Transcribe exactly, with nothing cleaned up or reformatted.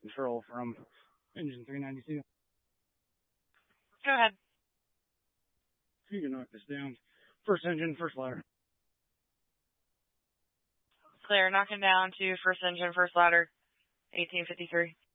control from engine three ninety-two. Go ahead. You can knock this down. First engine, first ladder. Clear. Knocking down to first engine, first ladder, eighteen fifty-three.